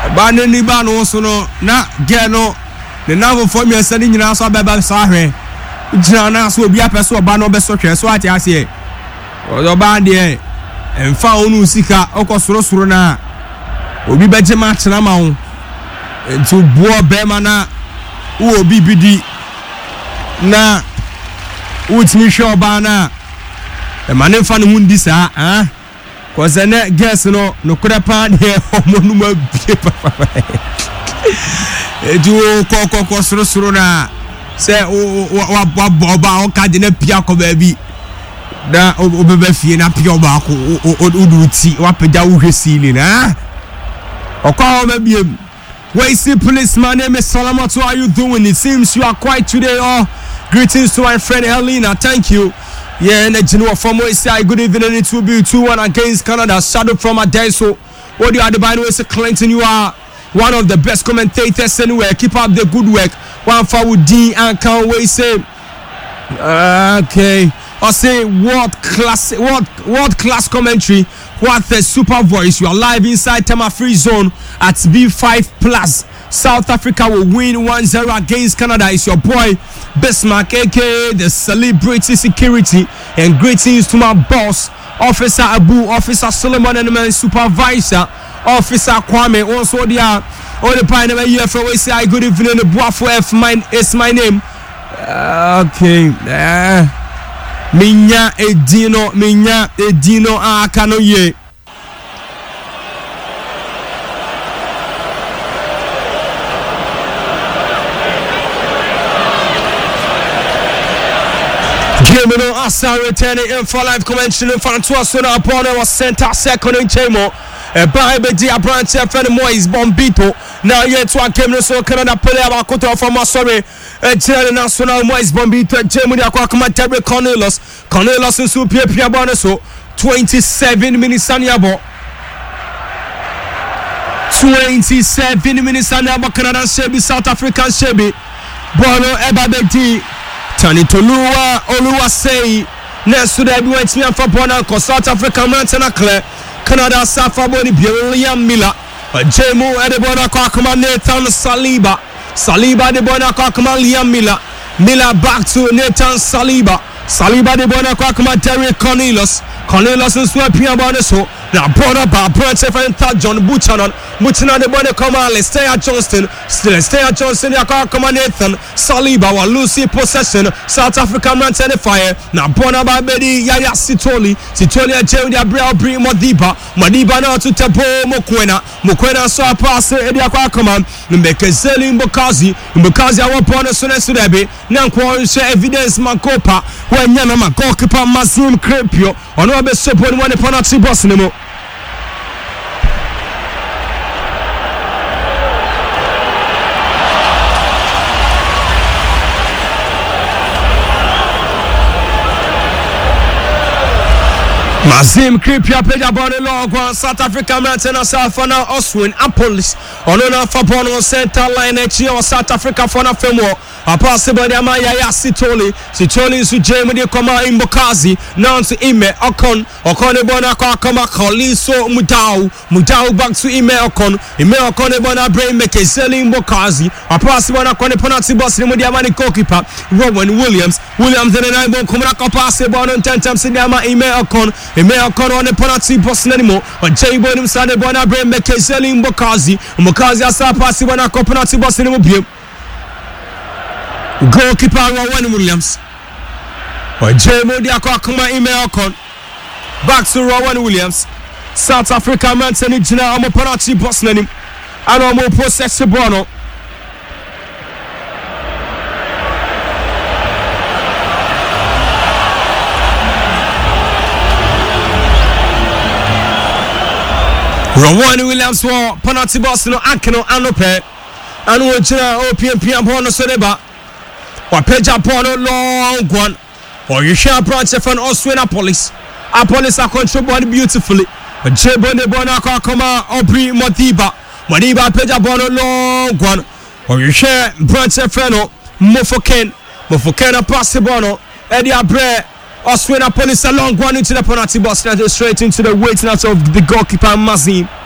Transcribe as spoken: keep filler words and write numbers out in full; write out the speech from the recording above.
Banu ni banu so no na get no the now for me sending you so beba so ahwe ujina na so obi apeso oba no be so hwe so ati ase odo ba de emfa onu sika okosoro soro na obi beje ma chena ma wo enti buo be ma na wo obi bidi na utimi hwe oba na e ma ne fa no hundi sa ah cause na guess no no kura pa de omonu ma bie papa eju ko ko ko soro soro na se o wa wa ba o ka de na pia ko ba bi da obebe fie na pia ba ko oduti wa peda wo hwesili na okwa ba biem. Wait, see, police, my name is Salamat. How are you doing? It seems you are quiet today. Oh, greetings to my friend Helena. Thank you. Yeah, and the general from where say good evening. It will be two one against Canada. Shadow from a day. So, what do you have to buy? Say Clinton, you are one of the best commentators anywhere. Keep up the good work. One for with D and can't wait. Say, okay. I say what class, what what class commentary. What the super voice. You are live inside Tema Free Zone at B five plus. South Africa will win one zero against Canada. It's your boy Bismarck, aka the Celebrity Security. And greetings to my boss, Officer Abu, Officer Solomon, and my supervisor, Officer Kwame. Also, the all the pioneer here for we say good evening. The Buafo F mine is my name. Uh, okay. Uh, Minya Edino, Minya Edino Akanoye. Gemino Asa returning in for live commentary in front to us on our opponent was center second in Chemo. A Bible Dia branch of Moise Bombito. Now yet to a Gemino so Canada player Bakoto from Masori. A Chile National Moise Bombito, Gemudia Kwakama Terry Cornelius. Cornelius and Super Pia Bonaso. twenty-seven minutes on Yabo. twenty-seven minutes on Yabo. Canada Shebi, South African Shebi. Bono Ebabeti. Tani Toluwa Oluwa say next to the went me for Bona South Africa Mountain Clear Canada Safa Boni William Miller Jemu Edebona Kwakama Nathan Saliba Saliba de Bona Kwakama Liam Miller Miller back to Nathan Saliba Saliba de Bona Kwakama Derek Cornelius Cornelius and Swapping about the so now brought up by Brent and John Buchanan Buchanan the Bona Kama let's stay at Johnston still stay at Johnston Yakama Nathan Saliba while Lucy possession South Africa Mountain Fire now Bona by Bedi Yaya Sitoli Sitoli and Jerry Abreu bring Madiba Madiba now to Tabo Mokwena Mokwena saw a pass Edia Kwakama Mbeke Zeli Mbokazi Mbokazi our bonus on Sudebi Nankwa evidence Makopa when Yanama goalkeeper Mazim Krepio on our best support one upon a boss anymore. Mazim Kripia played about the long one. South Africa Mountain and South Africa Oswin Apolis on a Fabono center line or South Africa for a film. A possible Yaya Sitoli Sitoli to Jamie Koma in Bokazi now to Ime Okon Okon Bona Kama Koliso Mudau Mudau back to Ime Okon Ime Okon Bona Brain make a selling Bokazi a possible Okon Penalty boss in Mudiamani goalkeeper Rowan Williams Williams and I won't come back up pass about on ten times in Yama Ime Okon Ime Okon on the penalty boss anymore on Jay Bonham Sunday Bona Brain make a selling Bokazi Bokazi as a possible penalty boss in the goalkeeper Rowan Williams. Or Jemo Diakakuma email con. Back to Rowan Williams. South Africa Mountain Jina Amo Penalty boss name. And Amo possess Bono. Rowan Williams for penalty boss no Akino Anope. And we Jina O P M P M Bono Sodeba. Or Peja Bono long one. Or you share branch of an Oswena police. A police are controlled beautifully. But Jebone Bonaka Koma Obri Modiba. Modiba Peja Bono long one. Or you share branch of Feno Mofoken. Mofoken a pass Bono. Eddie Abre. Oswena police a long one into the penalty box. Straight into the waiting out of the goalkeeper Mazim.